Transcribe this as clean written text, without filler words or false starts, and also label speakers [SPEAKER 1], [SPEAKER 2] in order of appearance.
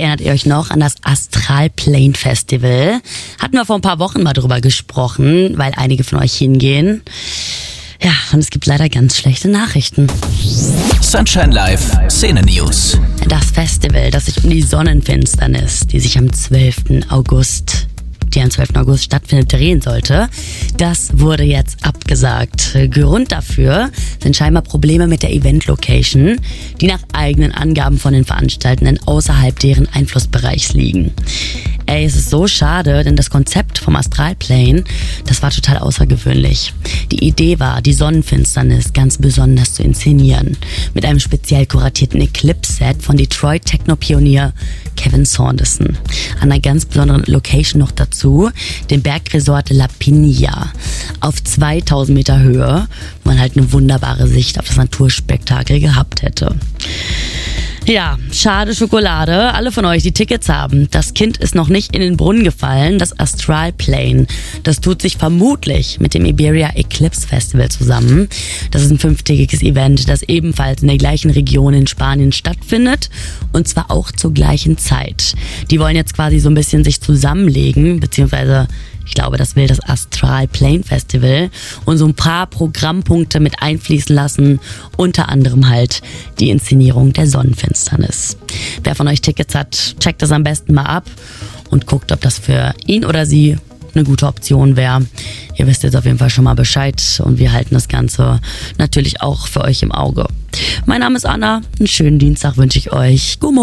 [SPEAKER 1] erinnert ihr euch noch an das Astral Plane Festival? Hatten wir vor ein paar Wochen mal drüber gesprochen, weil einige von euch hingehen. Ja, und es gibt leider ganz schlechte Nachrichten.
[SPEAKER 2] Sunshine Live Szene News.
[SPEAKER 1] Das Festival, das sich um die Sonnenfinsternis, die am 12. August stattfindet, drehen sollte, das wurde jetzt abgesagt. Grund dafür sind scheinbar Probleme mit der Event-Location, die nach eigenen Angaben von den Veranstaltenden außerhalb deren Einflussbereichs liegen. Es ist so schade, denn das Konzept vom Astralplane, das war total außergewöhnlich. Die Idee war, die Sonnenfinsternis ganz besonders zu inszenieren. Mit einem speziell kuratierten Eclipse-Set von Detroit-Techno-Pionier Kevin Saunderson. An einer ganz besonderen Location noch dazu, dem Bergresort La Pina. Auf 2000 Meter Höhe, wo man halt eine wunderbare Sicht auf das Naturspektakel gehabt hätte. Ja, schade Schokolade. Alle von euch, die Tickets haben. Das Kind ist noch nicht in den Brunnen gefallen. Das Astral Plane, das tut sich vermutlich mit dem Iberia Eclipse Festival zusammen. Das ist ein 5-tägiges Event, das ebenfalls in der gleichen Region in Spanien stattfindet. Und zwar auch zur gleichen Zeit. Die wollen jetzt quasi so ein bisschen sich zusammenlegen, beziehungsweise ich glaube, das will das Astral Plane Festival und so ein paar Programmpunkte mit einfließen lassen. Unter anderem halt die Inszenierung der Sonnenfinsternis. Wer von euch Tickets hat, checkt das am besten mal ab und guckt, ob das für ihn oder sie eine gute Option wäre. Ihr wisst jetzt auf jeden Fall schon mal Bescheid und wir halten das Ganze natürlich auch für euch im Auge. Mein Name ist Anna. Einen schönen Dienstag wünsche ich euch. Gummo.